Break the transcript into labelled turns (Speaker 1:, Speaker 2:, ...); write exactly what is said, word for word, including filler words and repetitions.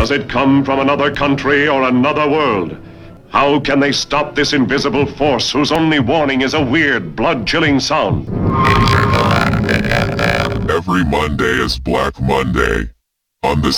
Speaker 1: Does it come from another country or another world? How can they stop this invisible force whose only warning is a weird, blood-chilling sound?
Speaker 2: Every Monday is Black Monday. On the